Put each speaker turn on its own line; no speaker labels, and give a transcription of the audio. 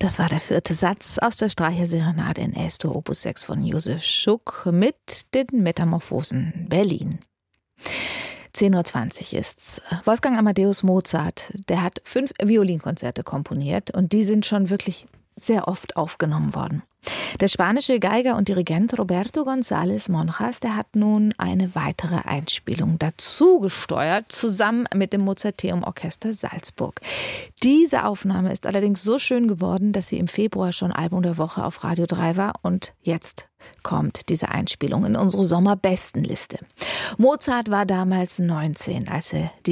Das war der 4. Satz aus der Streicherserenade in Es-Dur Opus 6 von Josef Schuck mit den Metamorphosen Berlin. 10:20 Uhr ist's. Wolfgang Amadeus Mozart, der hat 5 Violinkonzerte komponiert und die sind schon wirklich sehr oft aufgenommen worden. Der spanische Geiger und Dirigent Roberto González Monjas, der hat nun eine weitere Einspielung dazu gesteuert, zusammen mit dem Mozarteum Orchester Salzburg. Diese Aufnahme ist allerdings so schön geworden, dass sie im Februar schon Album der Woche auf Radio 3 war und jetzt kommt diese Einspielung in unsere Sommerbestenliste. Mozart war damals 19, als er die